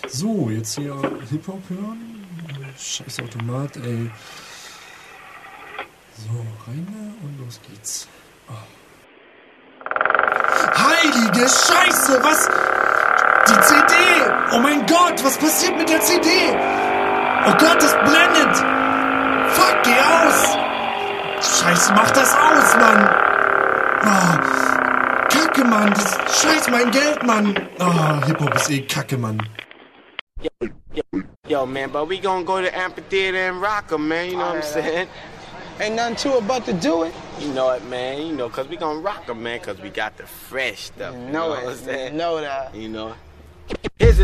So, jetzt hier Hip-Hop hören. Scheiß Automat, ey. So, rein und los geht's. Oh. Heilige Scheiße, was? Die CD! Oh mein Gott, was passiert mit der CD? Oh Gott, das blendet! Fuck, geh aus! Scheiße, mach das aus, Mann! Oh, Kacke, Mann! Das Scheiß mein Geld, Mann! Oh, Hip-Hop ist eh Kacke, Mann. Yo, man, but we gonna go to the amphitheater and rock 'em, man, you know what I'm saying? Ain't nothing to it but to do it. You know it, man, you know, cause we gonna rock 'em, man, cause we got the fresh stuff. Know what I'm it. saying? Know that. You know? Here's